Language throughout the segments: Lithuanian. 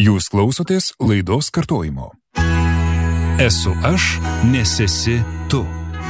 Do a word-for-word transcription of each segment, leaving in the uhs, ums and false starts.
Jūs klausotės laidos kartojimo. Esu aš, nes esi tu.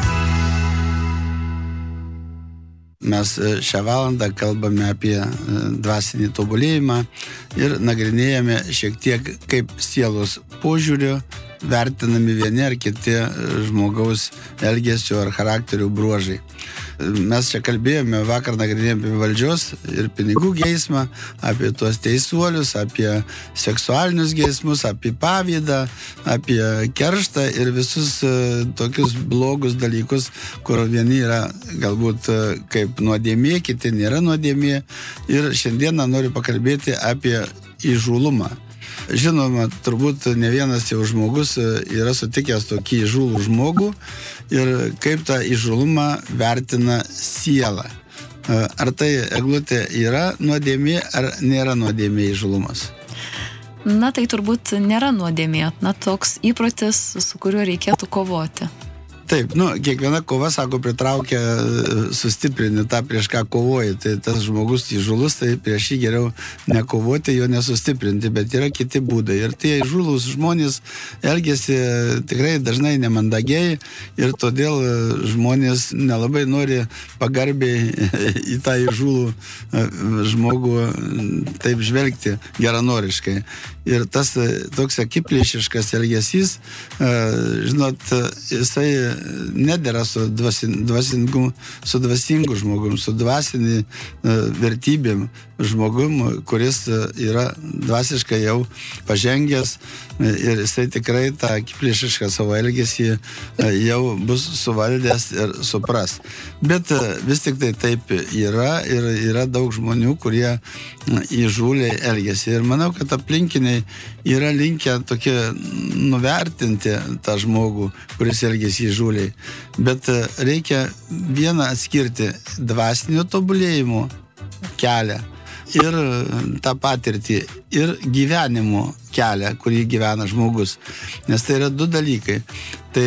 Mes šią valandą kalbame apie dvasinį tobulėjimą ir nagrinėjame šiek tiek kaip sielos požiūrio vertinami vieni ar kiti žmogaus elgesio ar charakterių bruožai. Mes čia kalbėjome, vakar nagrinėjome apie valdžios ir pinigų geismą, apie tuos teisuolius, apie seksualinius geismus, apie pavydą, apie kerštą ir visus tokius blogus dalykus, kur vieni yra galbūt kaip nuodėmė, kiti nėra nuodėmė. Ir šiandieną noriu pakalbėti apie įžūlumą. Žinoma, turbūt ne vienas jau žmogus yra sutikęs tokį įžūlų žmogų ir kaip tą įžūlumą vertina siela. Ar tai, Eglutė, yra nuodėmė ar nėra nuodėmė įžūlumas? Na, tai turbūt nėra nuodėmė. Na, toks įprotis, su kuriuo reikėtų kovoti. Taip, nu, kiekviena kova, sako, pritraukia, sustiprini tą, prieš ką kovoji. Tai tas žmogus įžūlus, tai prieš jį geriau nekovoti, jo nesustiprinti, bet yra kiti būdai. Ir tie įžūlus žmonės elgiasi tikrai dažnai nemandagiai ir todėl žmonės nelabai nori pagarbiai į tą įžūlų žmogų taip žvelgti geranoriškai. Ir tas toks akiplėšiškas elgesys, žinot, jisai nedėra su, dvasin, dvasingu, su dvasingu žmogum, su dvasinį vertybėm žmogum, kuris yra dvasiškai jau pažengęs ir jisai tikrai tą akiplėšišką savo elgesį jau bus suvaldęs ir supras. Bet vis tik tai taip yra ir yra daug žmonių, kurie įžūliai elgiasi. Ir manau, kad aplinkiniai yra linkę tokie nuvertinti tą žmogų, kuris elgiasi įžūliai. Bet reikia vieną atskirti dvasinio tobulėjimo kelią ir tą patirtį ir gyvenimo kelią, kurį gyvena žmogus. Nes tai yra du dalykai. Tai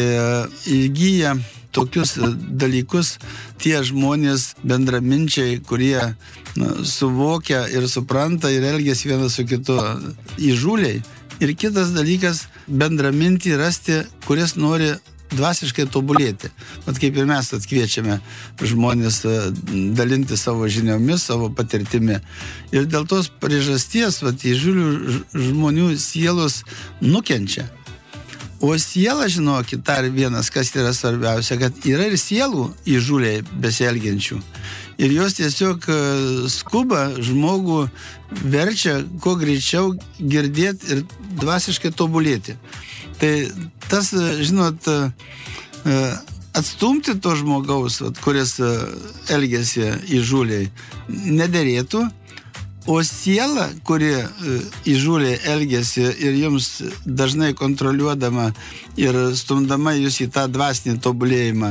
įgyja tokius dalykus tie žmonės bendraminčiai, kurie na, suvokia ir supranta ir elgiasi vienas su kitu įžūliai. Ir kitas dalykas bendramintį rasti, kuris nori dvasiškai tobulėti. Vat kaip ir mes atkviečiame žmonės dalinti savo žiniomis, savo patirtimi. Ir dėl tos priežasties, vat įžūlių žmonių sielos nukenčia. O siela, žinokit, dar vienas, kas yra svarbiausia, kad yra ir sielų įžūliai besielgiančių. Ir jos tiesiog skuba žmogų, verčia kuo greičiau girdėti ir dvasiškai tobulėti. Tai tas, žinot, atstumti to žmogaus, kuris elgiasi įžūliai, nederėtų, o siela, kuri įžūliai elgiasi ir jums dažnai kontroliuodama ir stumdama jūs į tą dvasinį tobulėjimą,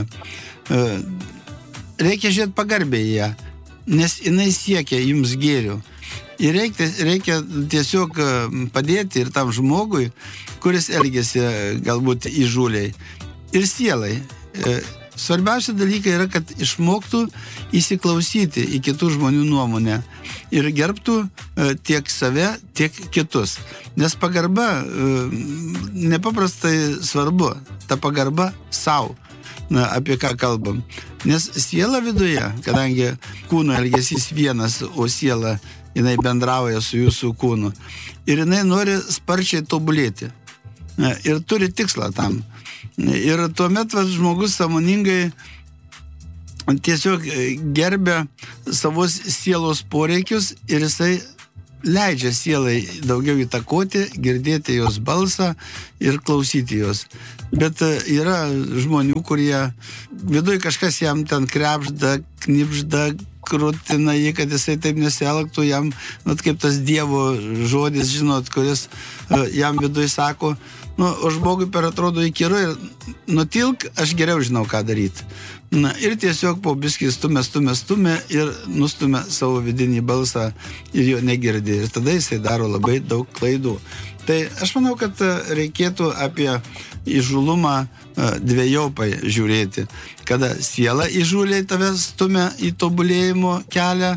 reikia žiūrėti pagarbiai ją, nes jinai siekia jums gėrių. Ir reikia, reikia tiesiog padėti ir tam žmogui, kuris elgiasi galbūt įžūliai, ir sielai. Svarbiausia dalykai yra, kad išmoktų įsiklausyti į kitų žmonių nuomonę ir gerbtų tiek save, tiek kitus. Nes pagarba nepaprastai svarbu, ta pagarba savo, apie ką kalbam. Nes siela viduje, kadangi kūno elgesys vienas, o siela jinai bendrauja su jūsų kūnu. Ir jinai nori sparčiai tobulėti. Ir turi tikslą tam. Ir tuomet vas, žmogus sąmoningai tiesiog gerbia savos sielos poreikius ir jisai leidžia sielai daugiau įtakoti, girdėti jos balsą ir klausyti jos. Bet yra žmonių, kurie viduj kažkas jam ten krepžda, knipžda, krutina jį, kad jisai taip nesielgtų, jam, vat, kaip tas Dievo žodis, žinot, kuris jam viduj sako, nu, o žmogui per atrodo įkyru ir nutilk, aš geriau žinau, ką daryti. Na, ir tiesiog po biskį stumė, stumė, stumė ir nustumė savo vidinį balsą ir jo negirdi. Ir tada jisai daro labai daug klaidų. Tai aš manau, kad reikėtų apie įžūlumą dvejopai žiūrėti. Kada siela įžūliai tave stumia į tobulėjimo kelią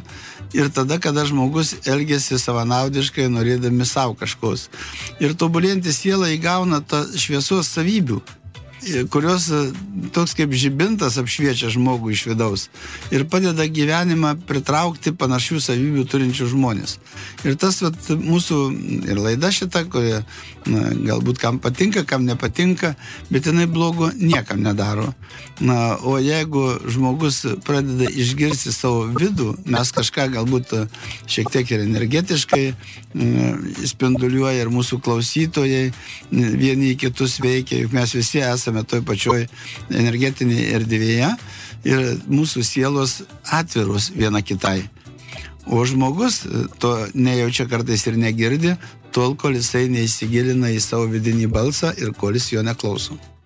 ir tada, kada žmogus elgiasi savanaudiškai, norėdami savo kažkos. Ir tobulėjanti siela įgauna tą šviesos savybių, kurios toks kaip žibintas apšviečia žmogų iš vidaus ir padeda gyvenimą pritraukti panašių savybių turinčių žmonės. Ir tas vat, mūsų ir laida šita, kurie na, galbūt kam patinka, kam nepatinka, bet jinai blogo niekam nedaro. Na, o jeigu žmogus pradeda išgirsti savo vidų, mes kažką galbūt šiek tiek ir energetiškai spinduliuoja ir mūsų klausytojai vieni kitus veikia, juk mes visi esame toj pačioj energetinėje erdvėje ir mūsų sielos atviros viena kitai. O žmogus to nejaučia kartais ir negirdi, tol, kol jisai neįsigilina į savo vidinį balsą ir kol jis jo neklauso.